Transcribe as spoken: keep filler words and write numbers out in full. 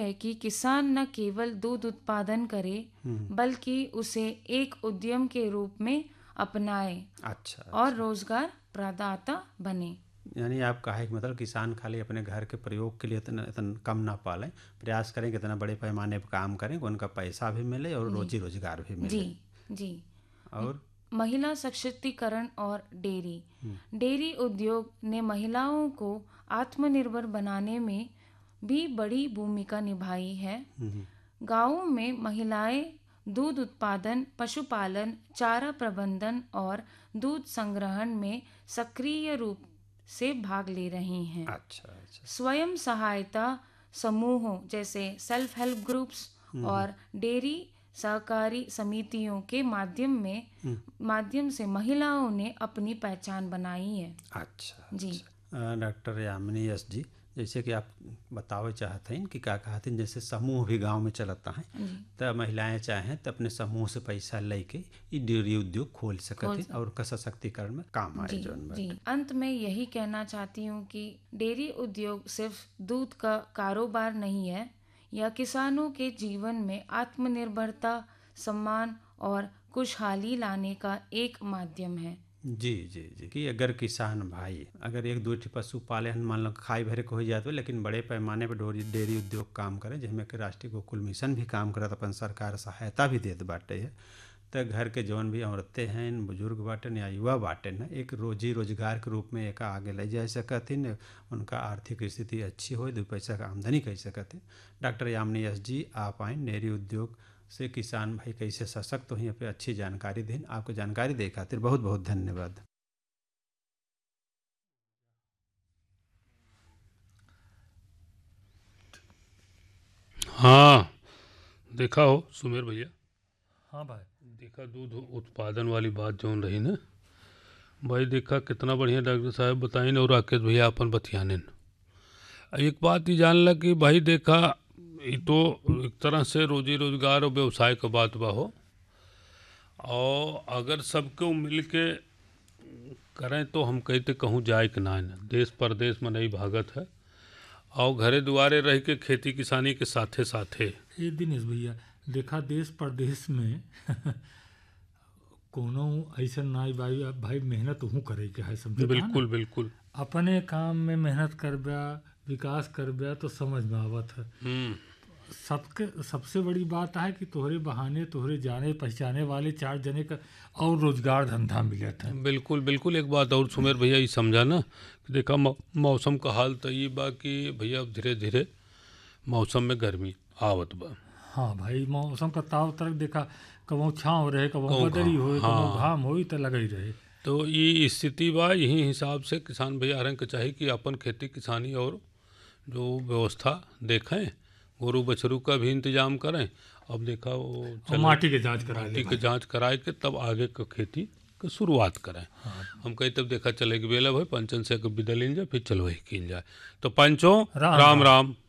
है कि किसान न केवल दूध उत्पादन करे बल्कि उसे एक उद्यम के रूप में अपनाए। अच्छा, अच्छा। और रोजगार प्रदाता बने। यानी आप कहा कि मतलब किसान खाली अपने घर के प्रयोग के लिए इतना इतना कम ना पालें, प्रयास करें कि इतना बड़े पैमाने पर काम करें कि उनका पैसा भी मिले और रोजी रोजगार भी मिले। जी जी। और महिला सशक्तिकरण और डेयरी डेयरी उद्योग ने महिलाओं को आत्मनिर्भर बनाने में भी बड़ी भूमिका निभाई है। गांवों में महिलाएं दूध उत्पादन, पशुपालन, चारा प्रबंधन और दूध संग्रहण में सक्रिय रूप से भाग ले रही हैं। अच्छा, अच्छा। स्वयं सहायता समूहों जैसे सेल्फ हेल्प ग्रुप्स और डेयरी सहकारी समितियों के माध्यम में माध्यम से महिलाओं ने अपनी पहचान बनाई है। अच्छा, जी। अच्छा। डॉक्टर यामिनी एस जी, जैसे कि आप बतावे चाहते हैं कि क्या कहते हैं, जैसे समूह भी गांव में चलता है तो महिलाएं चाहें तो अपने समूह से पैसा लेके ये डेयरी उद्योग खोल सकते हैं और का सशक्तिकरण में काम आए। जो जी। अंत में यही कहना चाहती हूँ कि डेयरी उद्योग सिर्फ दूध का कारोबार नहीं है, यह किसानों के जीवन में आत्मनिर्भरता, सम्मान और खुशहाली लाने का एक माध्यम है। जी जी जी कि अगर किसान भाई अगर एक दो पशु पाले हैं, मान लो खाई भरे को हो जाते, लेकिन बड़े पैमाने पर डोरी डेयरी उद्योग काम करे, जिसमें कि राष्ट्रीय गोकुल मिशन भी काम करत, अपन सरकार सहायता भी देत बाटे है, तो घर के जौन भी औरतें हैं, बुजुर्ग बाटन या युवा बाटन ना, एक रोजी रोजगार के रूप में एक आगे ले जा सकथिन, उनका आर्थिक स्थिति अच्छी हो, दो पैसा का आमदनी कर सकते। डॉक्टर यामिनी एस जी, आप आए डेयरी उद्योग से किसान भाई कैसे सशक्त हो, पे अच्छी जानकारी दें। आपको जानकारी दे खातिर बहुत बहुत धन्यवाद। हाँ देखा हो सुमेर भैया। हाँ भाई। देखा दूध उत्पादन वाली बात जो रही ना भाई, देखा कितना बढ़िया डॉक्टर साहब बताइन और राकेश भैया अपन बतियाने। एक बात ही जान ला कि भाई देखा ये तो एक तरह से रोजी रोजगार और व्यवसाय का बात बा हो, और अगर सबको मिल के करें तो हम कहते कहूँ जाए कि ना, देश परदेश में नहीं भागत है, और घरे दुआरे रह के खेती किसानी के साथे साथे। ये दिनेश भैया देखा देश परदेश में कोनो ऐसा ना भाई भाई मेहनत हूँ करे के है, समझे। बिल्कुल बिल्कुल। अपने काम में मेहनत करबा, विकास करबा तो समझ में आवत है। सबके सबसे बड़ी बात है कि तोहरे बहाने तोहरे जाने पहचाने वाले चार जने का और रोजगार धंधा मिला था। बिल्कुल बिल्कुल। एक बात और सुमेर भैया ये समझा ना कि देखा मौसम का हाल तो ये बा कि भैया धीरे धीरे मौसम में गर्मी आवत बा। हाँ भाई, मौसम का ताव तरक देखा, कबो छाँव रहे, कबो बदरी हो, कबो घाम हो, तो लगा ही रहे। तो ये स्थिति बा, यही हिसाब से किसान भैया रंग के चाहिए कि अपन खेती किसानी और जो व्यवस्था देखें, गोरू बछरू का भी इंतजाम करें। अब देखा वो माटी के जांच कराए माटी के जांच कराए के तब आगे का खेती की शुरुआत करें। हाँ। हम कहीं तब देखा चले कि बेला भाई पंचन से विदा लीन जाए, फिर चलो वही कीन जाए। तो पंचों राम राम, राम।